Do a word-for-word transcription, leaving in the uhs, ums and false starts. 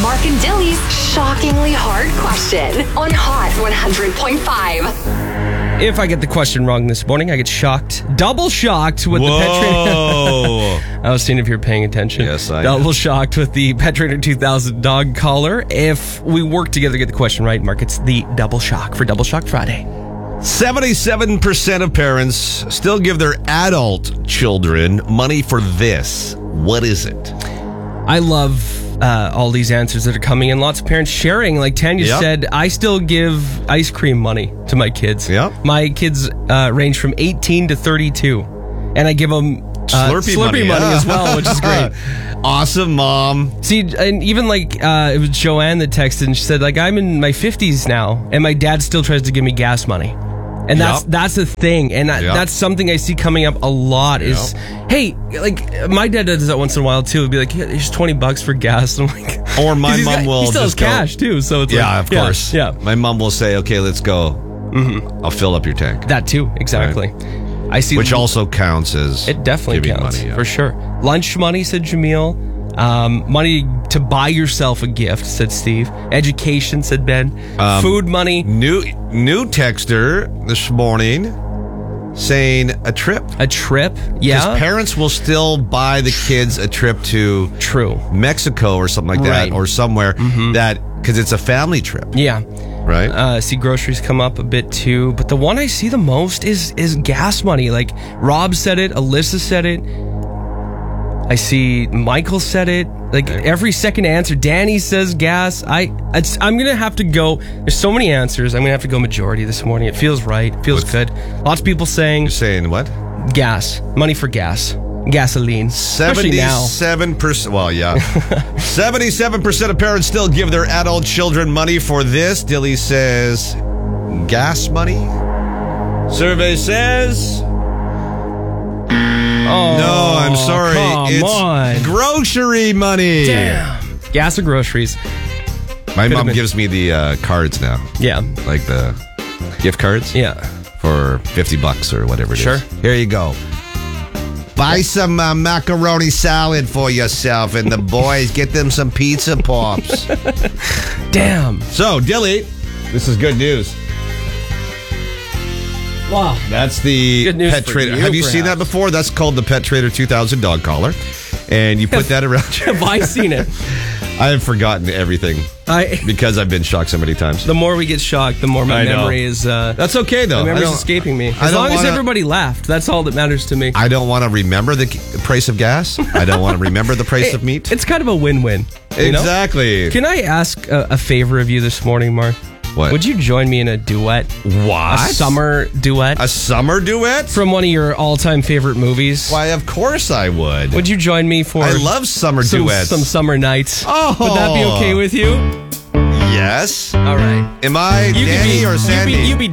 Mark and Dilly's shockingly hard question on Hot one hundred point five. If I get the question wrong this morning, I get shocked. Double shocked with Whoa. the Pet Trainer. I was seeing if you're paying attention. Yes, I Double am. shocked with the Pet Trainer two thousand dog collar. If we work together to get the question right, Mark, it's the double shock for Double Shock Friday. seventy-seven percent of parents still give their adult children money for this. What is it? I love uh, all these answers that are coming in. Lots of parents sharing. Like Tanya Yep. said, I still give ice cream money to my kids. Yep. My kids uh, range from eighteen to thirty-two. And I give them uh, Slurpee, Slurpee money, yeah. as well, which is great. Awesome, Mom. See, and even like uh, it was Joanne that texted and she said, like, I'm in my fifties now and my dad still tries to give me gas money. And that's Yep. that's a thing. And I, Yep. that's something I see coming up a lot is, hey, like, my dad does that once in a while too. He'd be like, yeah, here's twenty bucks for gas. And I'm like, Or my 'cause he's mom got- will He still has just go- cash too. So it's Yeah, like, of course. Yeah. My mom will say, okay, let's go. Mm-hmm. I'll fill up your tank. That too. Exactly. I see. Which also counts as It definitely giving counts, money, yeah. for sure. Lunch money, said Jamil. Um, money to buy yourself a gift, said Steve. Education, said Ben. Um, Food money. New new texter this morning saying a trip. A trip. Because Yeah. parents will still buy the kids a trip to True. Mexico or something like Right. that, or somewhere that because it's a family trip, Yeah. right? Uh, see groceries come up a bit too, but the one I see the most is is gas money. Like Rob said it, Alyssa said it. I see Michael said it. Like every second answer, Danny says gas. I, it's, I'm gonna have to go. There's so many answers. I'm gonna have to go majority this morning. It feels right. It feels What's- good. Lots of people saying You're saying what? gas, money for gas, gasoline. Especially now. Seventy-seven percent. Well, yeah, seventy-seven percent of parents still give their adult children money for this. Dilly says, gas money. Survey says. Oh, No, I'm sorry. Come it's on. grocery money. Damn. Gas or groceries? My Could've mom been- gives me the uh, cards now, Yeah. like the gift cards Yeah. for fifty bucks or whatever it is. Sure. Here you go. Buy some uh, macaroni salad for yourself and the boys. Get them some pizza pops. Damn. So, Dilly, this is good news. Wow. That's the Good news Pet for Trader. you, Have you seen that perhaps. before? That's called the Pet Trader two thousand dog collar. And you put that around your... Have I seen it? I have forgotten everything I. because I've been shocked so many times. The more we get shocked, the more my I know. memory is. Uh, That's okay, though. the I memory's don't- escaping me. I As don't long as wanna- everybody laughed, that's all that matters to me. I don't want to remember the k- price of gas. I don't want to remember the price of meat. It's kind of a win-win. you know? Exactly. Can I ask a, a favor of you this morning, Mark? What? Would you join me in a duet? What? A summer duet A summer duet? from one of your all-time favorite movies? Why, of course I would. Would you join me for I love summer some, duets. some summer nights? Oh. Would that be okay with you? Yes. All right. Am I You could Danny be, or you'd be- Sandy? you'd be